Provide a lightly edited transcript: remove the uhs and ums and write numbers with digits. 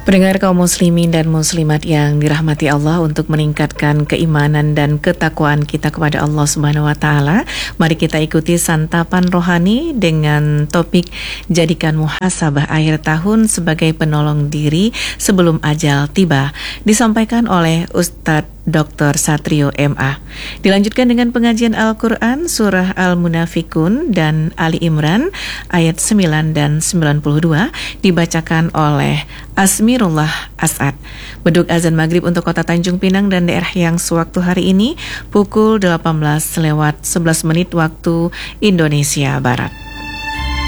Pendengar kaum muslimin dan muslimat yang dirahmati Allah, untuk meningkatkan keimanan dan ketakwaan kita kepada Allah Subhanahu wa taala, mari kita ikuti santapan rohani dengan topik jadikan muhasabah akhir tahun sebagai penolong diri sebelum ajal tiba, disampaikan oleh Ustadz Dr. Satrio MA. Dilanjutkan dengan pengajian Al-Quran surah Al-Munafikun dan Ali Imran ayat 9 dan 92 dibacakan oleh Asmirullah As'ad. Beduk azan maghrib untuk kota Tanjung Pinang dan daerah yang sewaktu hari ini pukul 18 lewat 11 menit waktu Indonesia Barat.